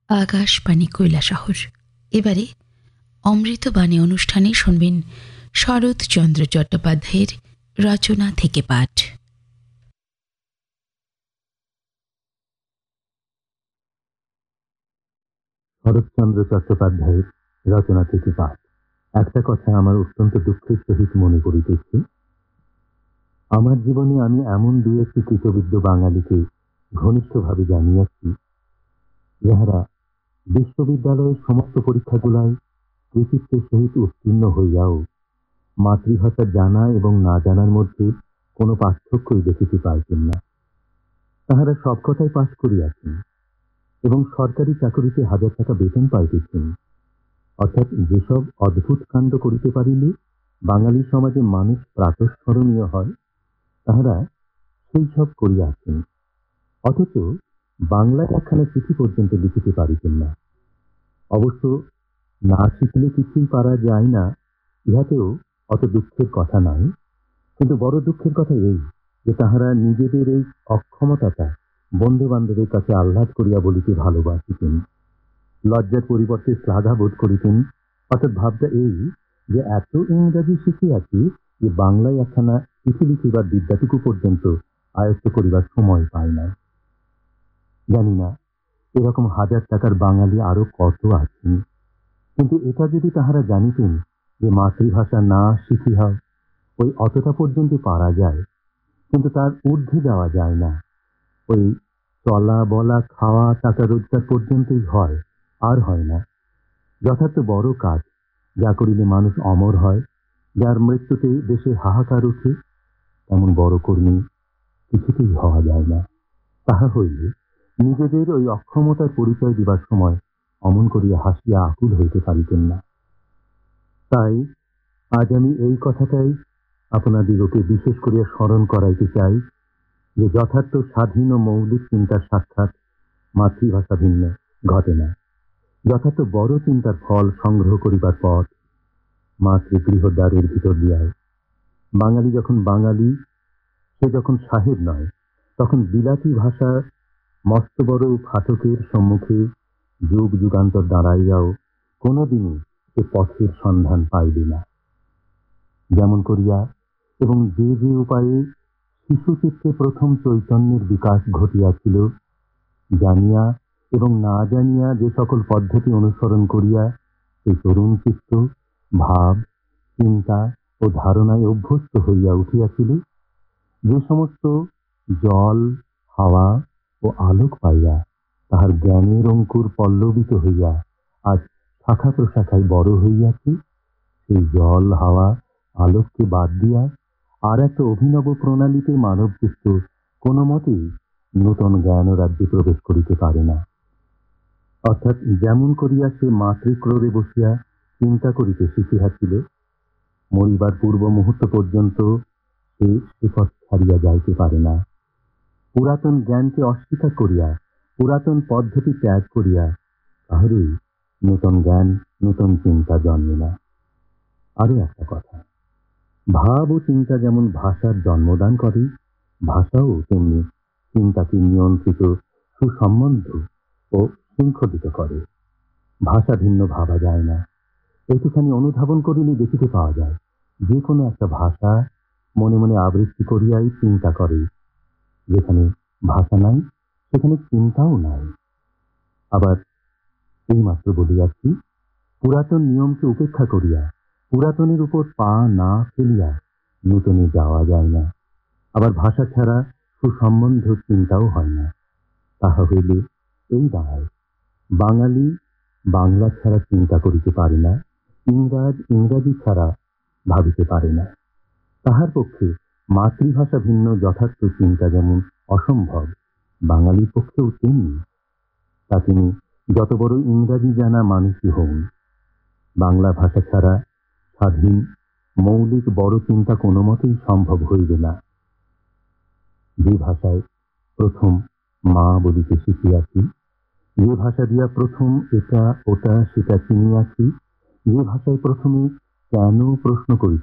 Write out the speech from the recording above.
আকাশবাণী কৈলাসহর। এবারে অমৃতবাণী অনুষ্ঠানে শুনবেন শরৎচন্দ্র চট্টোপাধ্যায়ের রচনা থেকে পাঠ। শরৎচন্দ্র চট্টোপাধ্যায়ের রচনা থেকে পাঠ। একটা কথা আমার অত্যন্ত দুঃখের সহিত মনে করিতেছি। আমার জীবনে আমি এমন দু একটি কৃতবিদ্য বাঙালিকে ঘনিষ্ঠভাবে জানিয়াছি, যাহারা বিশ্ববিদ্যালয়ের সমস্ত পরীক্ষাগুলায় কৃতিত্বের সহিত উত্তীর্ণ হইয়াও মাতৃভাষা জানা এবং না জানার মধ্যে কোনো পার্থক্যই দেখিতে পাইতেন না। তাহারা সব কথাই পাঠ করিয়াছেন এবং সরকারি চাকরিতে 1000 টাকা বেতন পাইতেছেন। অর্থাৎ যেসব অদ্ভুত কাণ্ড করিতে পারিলে বাঙালি সমাজে মানুষ প্রাতঃস্মরণীয় হয়, তাহারা সেই সব করিয়াছেন। অথচ বাংলায় একখানা চিঠি পর্যন্ত লিখিতে পারিতেন না। অবশ্য না শিখলে কিছুই পারা যায় না, ইহাতেও অত দুঃখের কথা নাই। কিন্তু বড় দুঃখের কথা এই যে তাহারা নিজেদের এই অক্ষমতাটা বন্ধু বান্ধবের কাছে আহ্লাদ করিয়া বলিতে ভালোবাসিতেন। লজ্জার পরিবর্তে শ্লাঘা বোধ করিতেন। অর্থাৎ ভাবটা এই যে এত ইংরাজি শিখিয়াছি যে বাংলায় একখানা চিঠি লিখিবার বিদ্যাটুকু পর্যন্ত আয়ত্ত করিবার সময় পায় না। জানি না এরকম 1000 টাকার বাঙালি আরো কত আছেন, কিন্তু এটা যদি তাহারা জানিতেন যে মাতৃভাষা না শিখিয়া ওই অতটা পর্যন্ত পারা যায়, কিন্তু তার ঊর্ধ্বে যাওয়া যায় না। ওই চলা বলা খাওয়া টাকা রোজগার পর্যন্তই হয়, আর হয় না। যথার্থ বড় কাজ, যা করিলে মানুষ অমর হয়, যার মৃত্যুতে দেশে হাহাকার উঠে, এমন বড় কর্মী কিছুতেই হওয়া যায় না। তাহা হইলে নিজেদের ওই অক্ষমতার পরিচয় দিবার সময় অমন করিয়া হাসিয়া আকুল হইতে পারিতেন না। তাই আজ আমি এই কথাটাই আপনাদিগকে বিশেষ করিয়া স্মরণ করাইতে চাই যে যথার্থ স্বাধীন ও মৌলিক চিন্তার সাক্ষাৎ মাতৃভাষা ভিন্ন ঘটে না। যথার্থ বড় চিন্তার ফল সংগ্রহ করিবার পথ মাতৃগৃহ দ্বারের ভিতর দিয়ায়। বাঙালি যখন বাঙালি, সে যখন সাহেব নয়, তখন বিলাতি ভাষা মস্ত বড় ফাটকের সম্মুখে যুগ যুগান্তর দাঁড়াইয়াও কোনোদিনই সে পথের সন্ধান পাইবে না। যেমন করিয়া এবং যে যে উপায়ে শিশুচিত্তে প্রথম চৈতন্যের বিকাশ ঘটিয়াছিল, জানিয়া এবং না জানিয়া যে সকল পদ্ধতি অনুসরণ করিয়া সেই তরুণ চিত্ত ভাব চিন্তা ও ধারণায় অভ্যস্ত হইয়া উঠিয়াছিল, যে সমস্ত জল হাওয়া ও আলোক পাইয়া তাহার জ্ঞানের অঙ্কুর পল্লবিত হইয়া আজ শাখা প্রশাখায় বড় হইয়াছে, সেই জল হাওয়া আলোককে বাদ দিয়া আর একটা অভিনব প্রণালীতে মানব চিত্ত কোনো মতেই নূতন জ্ঞান রাজ্যে প্রবেশ করিতে পারে না। অর্থাৎ যেমন করিয়া সে মাতৃক্রোড়ে বসিয়া চিন্তা করিতে শিখিয়াছিল, মরিবার পূর্ব মুহূর্ত পর্যন্ত সে পথ ছাড়িয়া যাইতে পারে না। পুরাতন জ্ঞানকে অস্বীকার করিয়া পুরাতন পদ্ধতি ত্যাগ করিয়া কাহারই নূতন জ্ঞান নূতন চিন্তা জন্মে না। আরো একটা কথা, ভাব ও চিন্তা যেমন ভাষার জন্মদান করে, ভাষাও তেমনি চিন্তাকে নিয়ন্ত্রিত সুসম্বন্ধ ও শৃঙ্খলিত করে। ভাষা ভিন্ন ভাবা যায় না। একটুখানি অনুধাবন করিলে দেখিতে পাওয়া যায় যে কোনো একটা ভাষা মনে মনে আবৃত্তি করিয়াই চিন্তা করে। যেখানে ভাষা নাই সেখানে চিন্তাও নাই। আবার এইমাত্র বলিয়াছি, পুরাতন নিয়মকে উপেক্ষা করিয়া পুরাতনের উপর পা না ফেলিয়া নূতনে যাওয়া যায় না। আবার ভাষা ছাড়া সুসম্বন্ধ চিন্তাও হয় না। তাহা হইলে এই দাঁড়ায়, বাঙালি বাংলা ছাড়া চিন্তা করিতে পারে না, ইংরাজি ছাড়া ভাবিতে পারে না। তাহার পক্ষে মাতৃভাষা ভিন্ন যথার্থ চিন্তা যেমন অসম্ভব, বাঙালির পক্ষেও তেমনি। তা তিনি যত বড় ইংরাজি জানা মানুষই হন, বাংলা ভাষা ছাড়া স্বাধীন মৌলিক বড় চিন্তা কোনো মতেই সম্ভব হইবে না। যে ভাষায় প্রথম মা বলিতে শিখিয়াছি, যে ভাষা দিয়া প্রথম এটা ওটা সেটা চিনিয়াছি, যে ভাষায় প্রথমে কেন প্রশ্ন করিতে